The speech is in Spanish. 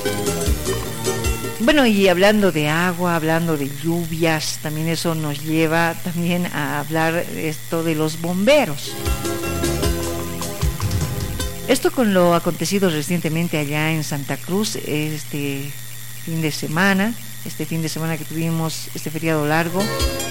Bueno, y hablando de agua, hablando de lluvias, también eso nos lleva también a hablar esto de los bomberos. Esto con lo acontecido recientemente allá en Santa Cruz, este fin de semana que tuvimos este feriado largo,